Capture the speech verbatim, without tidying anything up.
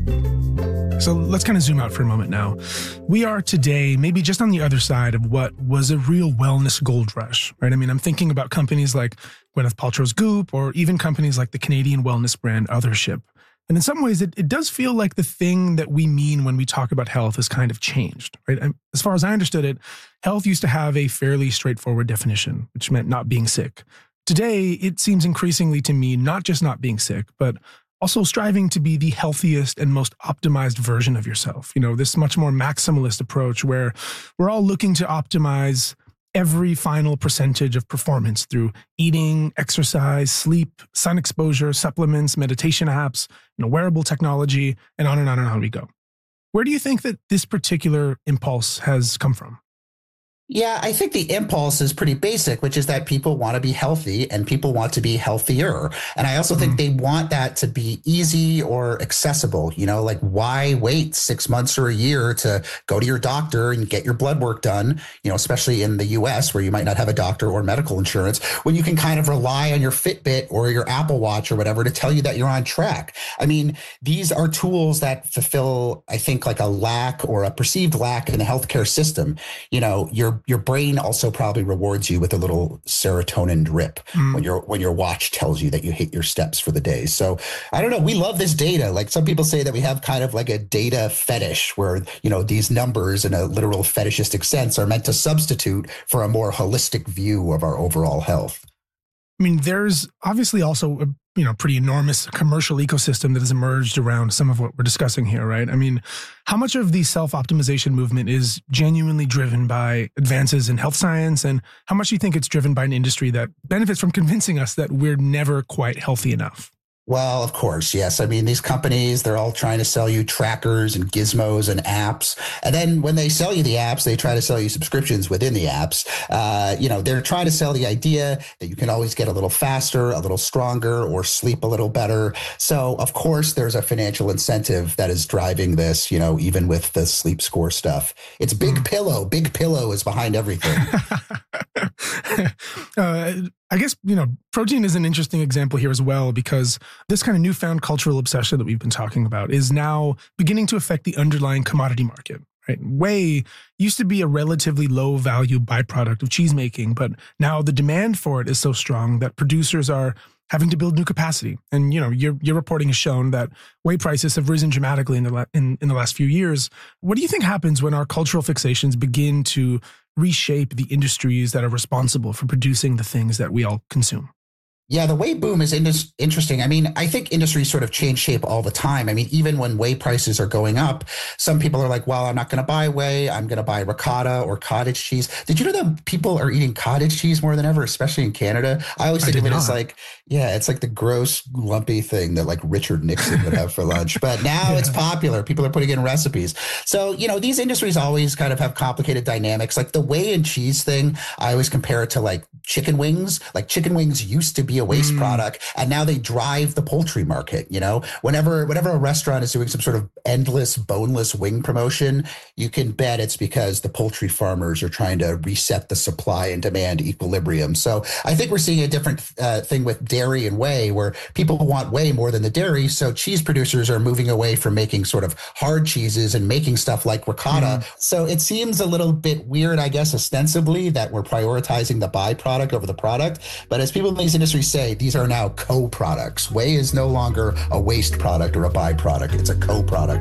So let's kind of zoom out for a moment now. We are today maybe just on the other side of what was a real wellness gold rush, right? I mean, I'm thinking about companies like Gwyneth Paltrow's Goop, or even companies like the Canadian wellness brand Othership. And in some ways, it, it does feel like the thing that we mean when we talk about health has kind of changed, right? And as far as I understood it, health used to have a fairly straightforward definition, which meant not being sick. Today, it seems increasingly to mean not just not being sick, but also striving to be the healthiest and most optimized version of yourself. You know, this much more maximalist approach where we're all looking to optimize every final percentage of performance through eating, exercise, sleep, sun exposure, supplements, meditation apps, you know, wearable technology, and on and on and on we go. Where do you think that this particular impulse has come from? Yeah, I think the impulse is pretty basic, which is that people want to be healthy and people want to be healthier. And I also mm-hmm. think they want that to be easy or accessible. You know, like, why wait six months or a year to go to your doctor and get your blood work done, you know, especially in the U S where you might not have a doctor or medical insurance, when you can kind of rely on your Fitbit or your Apple Watch or whatever to tell you that you're on track. I mean, these are tools that fulfill, I think, like a lack or a perceived lack in the healthcare system. You know, your Your brain also probably rewards you with a little serotonin drip mm. when your when your watch tells you that you hit your steps for the day. So I don't know. We love this data. Like, some people say that we have kind of like a data fetish where, you know, these numbers in a literal fetishistic sense are meant to substitute for a more holistic view of our overall health. I mean, there's obviously also a you know, pretty enormous commercial ecosystem that has emerged around some of what we're discussing here, right? I mean, how much of the self-optimization movement is genuinely driven by advances in health science, and how much do you think it's driven by an industry that benefits from convincing us that we're never quite healthy enough? Well, of course, yes. I mean, these companies, they're all trying to sell you trackers and gizmos and apps. And then when they sell you the apps, they try to sell you subscriptions within the apps. Uh, you know, they're trying to sell the idea that you can always get a little faster, a little stronger, or sleep a little better. So, of course, there's a financial incentive that is driving this, you know, even with the sleep score stuff. It's Big mm. Pillow. Big Pillow is behind everything. uh, I guess, you know, protein is an interesting example here as well, because this kind of newfound cultural obsession that we've been talking about is now beginning to affect the underlying commodity market, right? Whey used to be a relatively low value byproduct of cheese making, but now the demand for it is so strong that producers are having to build new capacity. And, you know, your, your reporting has shown that whey prices have risen dramatically in the, la- in, in the last few years. What do you think happens when our cultural fixations begin to reshape the industries that are responsible for producing the things that we all consume? Yeah, the whey boom is in- interesting. I mean, I think industries sort of change shape all the time. I mean, even when whey prices are going up, some people are like, well, I'm not going to buy whey. I'm going to buy ricotta or cottage cheese. Did you know that people are eating cottage cheese more than ever, especially in Canada? I always think I of it not. as like, yeah, it's like the gross, lumpy thing that like Richard Nixon would have for lunch. But now yeah. it's popular. People are putting in recipes. So, you know, these industries always kind of have complicated dynamics. Like the whey and cheese thing, I always compare it to like chicken wings. Like chicken wings used to be a waste mm. product, and now they drive the poultry market. You know, whenever whenever a restaurant is doing some sort of endless boneless wing promotion, you can bet it's because the poultry farmers are trying to reset the supply and demand equilibrium. So I think we're seeing a different uh, thing with dairy and whey, where people want whey more than the dairy. So cheese producers are moving away from making sort of hard cheeses and making stuff like ricotta. Mm. So it seems a little bit weird, I guess, ostensibly, that we're prioritizing the byproduct over the product. But as people in these industries say, these are now co-products. Whey is no longer a waste product or a byproduct. It's a co-product.